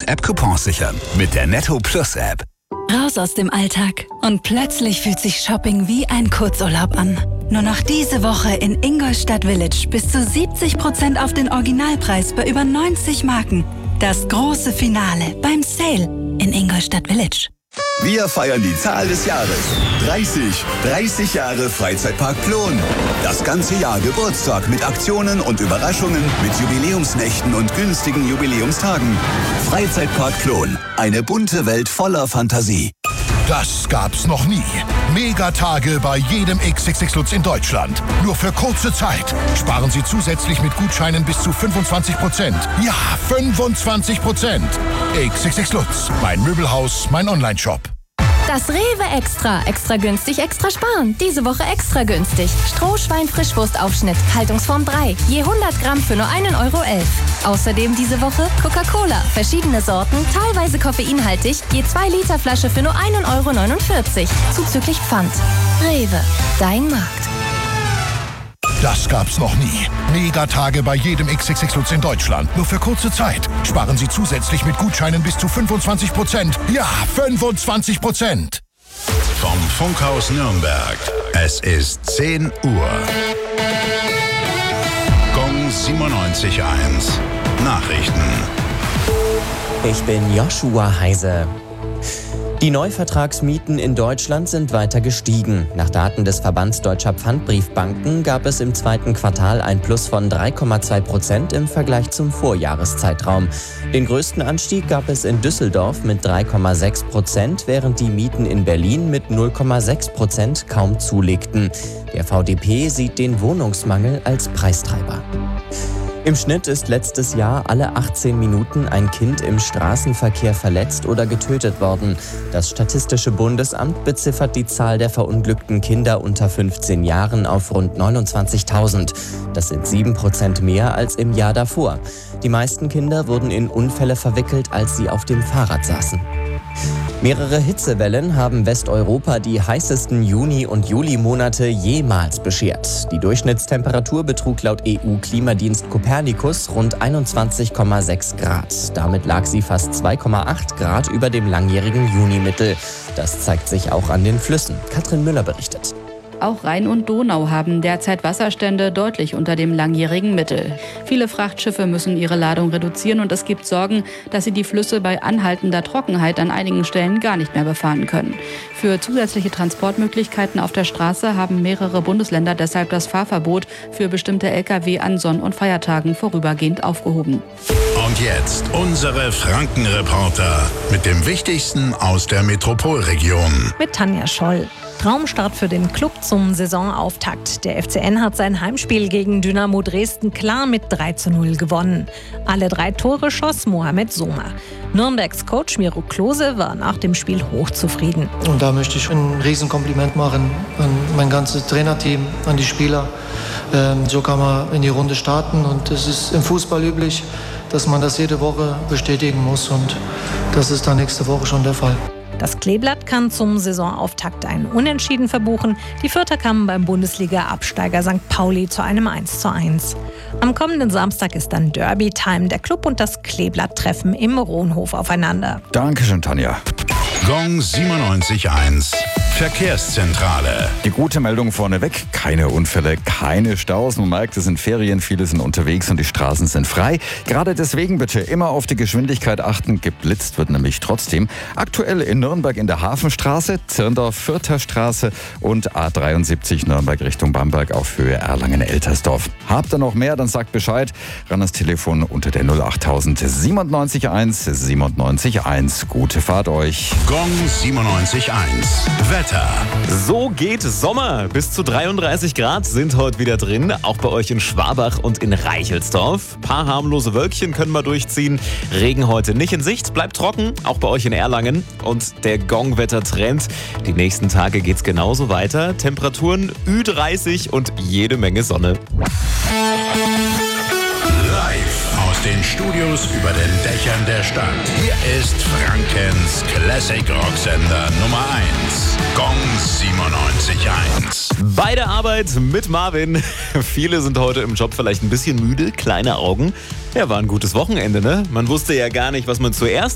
App-Coupons sichern mit der Netto Plus App. Raus aus dem Alltag und plötzlich fühlt sich Shopping wie ein Kurzurlaub an. Nur noch diese Woche in Ingolstadt Village bis zu 70% auf den Originalpreis bei über 90 Marken. Das große Finale beim Sale in Ingolstadt Village. Wir feiern die Zahl des Jahres. 30 Jahre Freizeitpark Plon. Das ganze Jahr Geburtstag mit Aktionen und Überraschungen, mit Jubiläumsnächten und günstigen Jubiläumstagen. Freizeitpark Plon. Eine bunte Welt voller Fantasie. Das gab's noch nie. Megatage bei jedem XXX Lutz in Deutschland. Nur für kurze Zeit. Sparen Sie zusätzlich mit Gutscheinen bis zu 25%. Ja, 25%. XXX Lutz. Mein Möbelhaus, mein Onlineshop. Das Rewe Extra. Extra günstig, extra sparen. Diese Woche extra günstig. Strohschwein-Frischwurstaufschnitt. Haltungsform 3. Je 100 Gramm für nur 1,11 €. Außerdem diese Woche Coca-Cola. Verschiedene Sorten, teilweise koffeinhaltig. Je 2 Liter Flasche für nur 1,49 €. Zuzüglich Pfand. Rewe. Dein Markt. Das gab's noch nie. Megatage bei jedem XXX Lutz in Deutschland. Nur für kurze Zeit. Sparen Sie zusätzlich mit Gutscheinen bis zu 25%. Ja, 25%. Vom Funkhaus Nürnberg. Es ist 10 Uhr. Gong 97.1. Nachrichten. Ich bin Joshua Heise. Die Neuvertragsmieten in Deutschland sind weiter gestiegen. Nach Daten des Verbands Deutscher Pfandbriefbanken gab es im zweiten Quartal ein Plus von 3,2% im Vergleich zum Vorjahreszeitraum. Den größten Anstieg gab es in Düsseldorf mit 3,6%, während die Mieten in Berlin mit 0,6% kaum zulegten. Der VDP sieht den Wohnungsmangel als Preistreiber. Im Schnitt ist letztes Jahr alle 18 Minuten ein Kind im Straßenverkehr verletzt oder getötet worden. Das Statistische Bundesamt beziffert die Zahl der verunglückten Kinder unter 15 Jahren auf rund 29.000. Das sind 7% mehr als im Jahr davor. Die meisten Kinder wurden in Unfälle verwickelt, als sie auf dem Fahrrad saßen. Mehrere Hitzewellen haben Westeuropa die heißesten Juni- und Julimonate jemals beschert. Die Durchschnittstemperatur betrug laut EU-Klimadienst Copernicus rund 21,6 Grad. Damit lag sie fast 2,8 Grad über dem langjährigen Junimittel. Das zeigt sich auch an den Flüssen. Katrin Müller berichtet. Auch Rhein und Donau haben derzeit Wasserstände deutlich unter dem langjährigen Mittel. Viele Frachtschiffe müssen ihre Ladung reduzieren und es gibt Sorgen, dass sie die Flüsse bei anhaltender Trockenheit an einigen Stellen gar nicht mehr befahren können. Für zusätzliche Transportmöglichkeiten auf der Straße haben mehrere Bundesländer deshalb das Fahrverbot für bestimmte Lkw an Sonn- und Feiertagen vorübergehend aufgehoben. Und jetzt unsere Frankenreporter mit dem Wichtigsten aus der Metropolregion. Mit Tanja Scholl. Traumstart für den Club zum Saisonauftakt. Der FCN hat sein Heimspiel gegen Dynamo Dresden klar mit 3:0 gewonnen. Alle 3 Tore schoss Mohamed Soma. Nürnbergs Coach Miro Klose war nach dem Spiel hochzufrieden. Und da möchte ich ein Riesenkompliment machen an mein ganzes Trainerteam, an die Spieler. So kann man in die Runde starten und es ist im Fußball üblich, dass man das jede Woche bestätigen muss und das ist dann nächste Woche schon der Fall. Das Kleeblatt kann zum Saisonauftakt einen Unentschieden verbuchen. Die Fürther kamen beim Bundesliga-Absteiger St. Pauli zu einem 1:1. Am kommenden Samstag ist dann Derby-Time. Der Club und das Kleeblatt treffen im Rohnhof aufeinander. Dankeschön, Tanja. Gong 97.1. Verkehrszentrale. Die gute Meldung vorneweg, keine Unfälle, keine Staus. Man merkt, es sind Ferien, viele sind unterwegs und die Straßen sind frei. Gerade deswegen bitte immer auf die Geschwindigkeit achten. Geblitzt wird nämlich trotzdem. Aktuell in Nürnberg in der Hafenstraße, Zirndorf-Fürther Straße und A73 Nürnberg Richtung Bamberg auf Höhe Erlangen-Eltersdorf. Habt ihr noch mehr, dann sagt Bescheid. Ran das Telefon unter der 08000 97 1 97 1. Gute Fahrt euch. Gong 97.1. Wetter. So geht Sommer. Bis zu 33 Grad sind heute wieder drin. Auch bei euch in Schwabach und in Reichelsdorf. Paar harmlose Wölkchen können wir durchziehen. Regen heute nicht in Sicht. Bleibt trocken. Auch bei euch in Erlangen. Und der Gong-Wetter-Trend. Die nächsten Tage geht's genauso weiter. Temperaturen Ü30 und jede Menge Sonne. Live aus den Studios über den Dächern der Stadt. Hier ist Frankens Classic Rocksender Nummer 1. Gong 97.1. Bei der Arbeit mit Marvin. Viele sind heute im Job vielleicht ein bisschen müde, kleine Augen. Ja, war ein gutes Wochenende, ne? Man wusste ja gar nicht, was man zuerst